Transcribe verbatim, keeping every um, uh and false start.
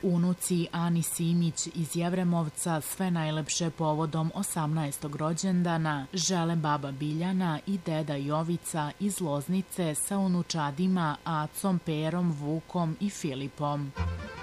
Unuci Ani Simić iz Jevremovca sve najlepše povodom osamnaestog rođendana žele baba Biljana i deda Jovica iz Loznice sa unučadima Acom, Perom, Vukom i Filipom.